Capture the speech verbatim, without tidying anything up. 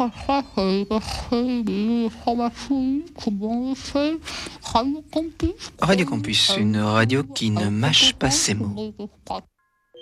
ça, c'est passer des informations, comment on fait. Radio Campus. Radio Campus, une radio qui ne mâche pas ses mots.